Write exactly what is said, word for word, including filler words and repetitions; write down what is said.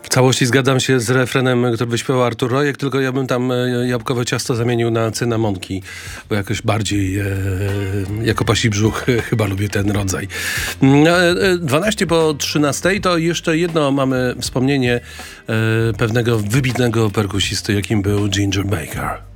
W całości zgadzam się z refrenem, który wyśpiewał Artur Rojek, tylko ja bym tam e, jabłkowe ciasto zamienił na cynamonki, bo jakoś bardziej e, jako pasi brzuch e, chyba lubię ten rodzaj. E, dwanaście po trzynastej to jeszcze jedno mamy wspomnienie e, pewnego wybitnego perkusisty, jakim był Ginger Baker.